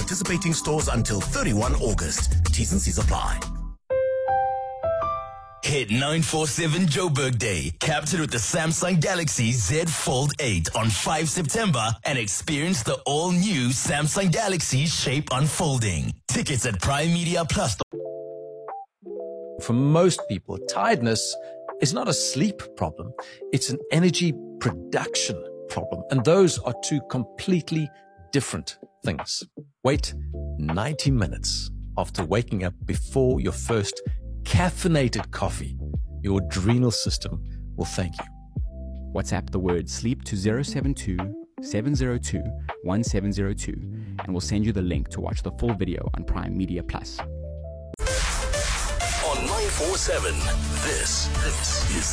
participating stores until 31 August. T's and C's apply. Hit 947 Joburg Day. Captured with the Samsung Galaxy Z Fold 8 on 5 September and experience the all-new Samsung Galaxy Shape Unfolding. Tickets at Prime Media Plus. For most people, tiredness is not a sleep problem. It's an energy production problem. And those are two completely different things. Wait 90 minutes after waking up before your first caffeinated coffee. Your adrenal system will thank you. WhatsApp the word sleep to 072 702 1702 and we'll send you the link to watch the full video on Prime Media Plus. On 947, this is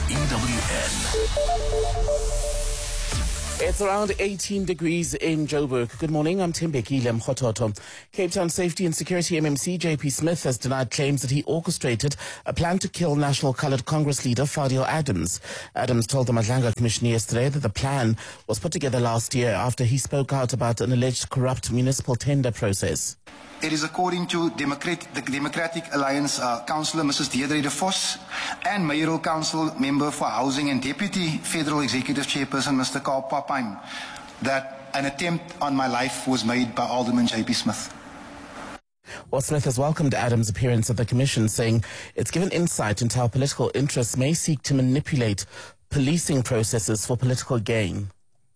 EWN. It's around 18 degrees in Joburg. Good morning, I'm Timbeki Lemkhototo. Cape Town Safety and Security MMC JP Smith has denied claims that he orchestrated a plan to kill National Coloured Congress leader Fadil Adams. Adams told the Madlanga Commission yesterday that the plan was put together last year after he spoke out about an alleged corrupt municipal tender process. It is according to the Democratic Alliance Councillor Mrs. Deirdre de Vos and Mayoral Council Member for Housing and Deputy Federal Executive Chairperson Mr. Karl Papine that an attempt on my life was made by Alderman JP Smith. Well, Smith has welcomed Adams' appearance at the Commission, saying it's given insight into how political interests may seek to manipulate policing processes for political gain.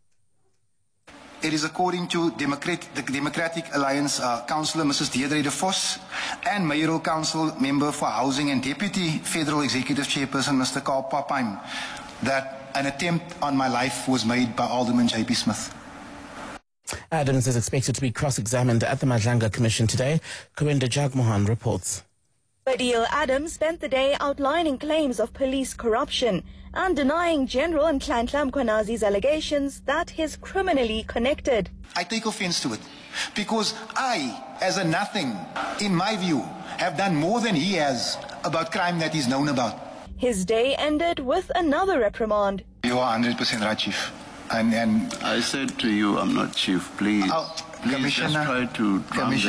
It is according to the Democratic Alliance Councillor Mrs. Deirdre de Vos and Mayoral Council Member for Housing and Deputy Federal Executive Chairperson Mr. Karl Papine that an attempt on my life was made by Alderman JP Smith. Adams is expected to be cross-examined at the Madlanga Commission today. Kurinda Jagmohan reports. Fadil Adams spent the day outlining claims of police corruption and denying General Nhlanhla Mkhwanazi's allegations that he's criminally connected. I take offense to it because I, as a nothing, in my view, have done more than he has about crime that he's known about. His day ended with another reprimand. You are 100% right, Chief. And I said to you, I'm not Chief, please. Please just try to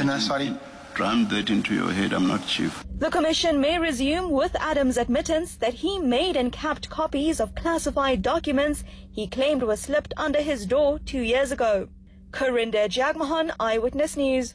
drum that into your head. I'm not Chief. The Commission may resume with Adams' admittance that he made and kept copies of classified documents he claimed were slipped under his door 2 years ago. Kurinda Jagmohan, Eyewitness News.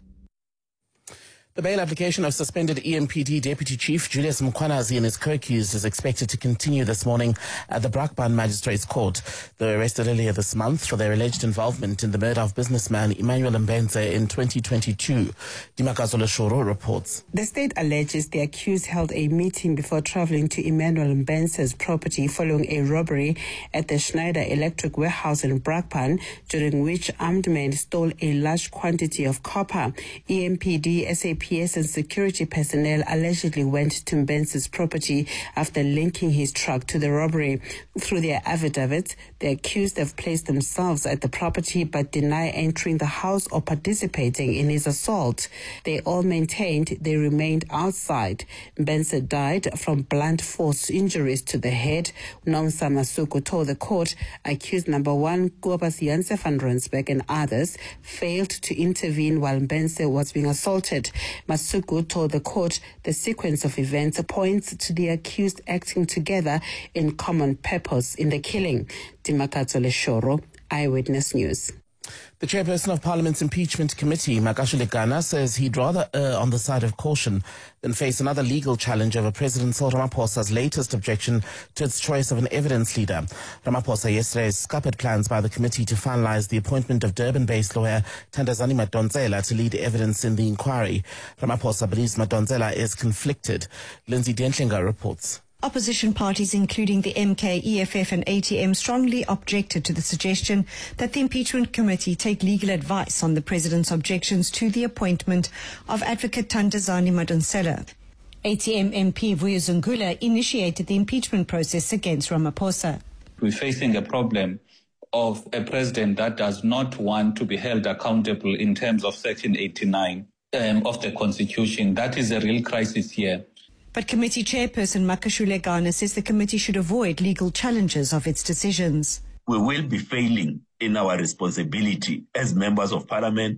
The bail application of suspended EMPD Deputy Chief Julius Mkhwanazi and his co-accused is expected to continue this morning at the Brakpan Magistrates Court. They were arrested earlier this month for their alleged involvement in the murder of businessman Emmanuel Mbenze in 2022. Dimakazola Shoro reports. The state alleges the accused held a meeting before traveling to Emmanuel Mbenze's property following a robbery at the Schneider Electric warehouse in Brakpan, during which armed men stole a large quantity of copper. EMPD, SAPS and security personnel allegedly went to Mbenze's property after linking his truck to the robbery. Through their affidavits, the accused have placed themselves at the property but deny entering the house or participating in his assault. They all maintained they remained outside. Mbenze died from blunt force injuries to the head. Nomsa Masuku told the court accused number 1, Kobus Janse van Rensburg and others failed to intervene while Mbenze was being assaulted. Masuku told the court the sequence of events points to the accused acting together in common purpose in the killing. Dimakatsole Shoro, Eyewitness News. The chairperson of Parliament's Impeachment Committee, Makashule Gana, says he'd rather err on the side of caution than face another legal challenge over President Cyril Ramaphosa's latest objection to its choice of an evidence leader. Ramaphosa yesterday scuppered plans by the committee to finalize the appointment of Durban-based lawyer Thandazani Madonsela to lead evidence in the inquiry. Ramaphosa believes Madonsela is conflicted. Lindsay Dentlinger reports. Opposition parties, including the MK, EFF and ATM, strongly objected to the suggestion that the impeachment committee take legal advice on the president's objections to the appointment of advocate Thandazani Madonsela. ATM MP Vuyo Zungula initiated the impeachment process against Ramaphosa. We're facing a problem of a president that does not want to be held accountable in terms of Section 89 of the Constitution. That is a real crisis here. But committee chairperson Makashule Gana says the committee should avoid legal challenges of its decisions. We will be failing in our responsibility as members of parliament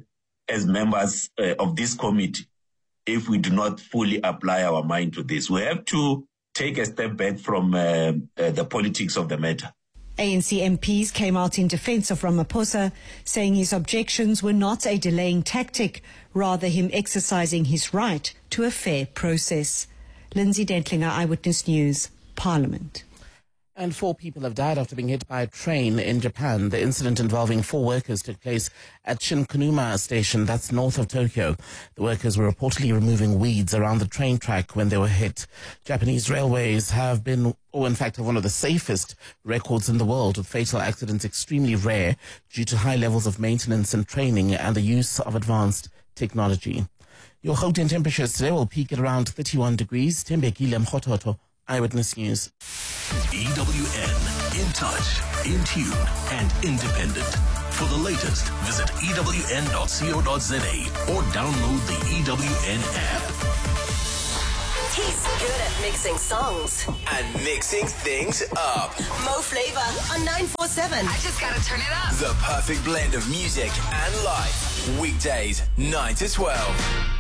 as members of this committee if we do not fully apply our mind to this. We have to take a step back from the politics of the matter. ANC MPs came out in defence of Ramaphosa, saying his objections were not a delaying tactic, rather him exercising his right to a fair process. Lindsay Dentlinger, Eyewitness News, Parliament. And 4 people have died after being hit by a train in Japan. The incident involving 4 workers took place at Shinkanuma station, that's north of Tokyo. The workers were reportedly removing weeds around the train track when they were hit. Japanese railways have been, or in fact have one of the safest records in the world, with fatal accidents extremely rare due to high levels of maintenance and training and the use of advanced technology. Your Gauteng temperatures today will peak at around 31 degrees. Tembekile Mkhototo, Eyewitness News. EWN, in touch, in tune, and independent. For the latest, visit ewn.co.za or download the EWN app. He's good at mixing songs And mixing things up. Mo Flavor on 947. I just gotta turn it up. The perfect blend of music and life. Weekdays, 9 to 12.